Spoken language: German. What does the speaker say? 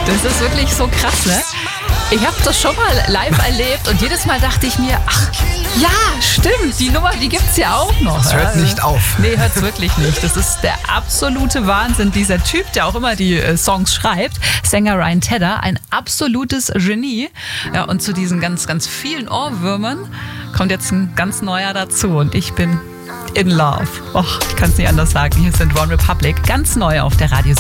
Das ist wirklich so krass, ne? Ich habe das schon mal live erlebt und jedes Mal dachte ich mir, ach ja, stimmt, die Nummer, die gibt's ja auch noch. Das hört nicht auf. Nee, hört's wirklich nicht. Das ist der absolute Wahnsinn. Dieser Typ, der auch immer die Songs schreibt, Sänger Ryan Tedder, ein absolutes Genie. Ja, und zu diesen ganz, ganz vielen Ohrwürmern kommt jetzt ein ganz neuer dazu und ich bin in love. Och, ich kann es nicht anders sagen. Hier sind One Republic, ganz neu auf der Radio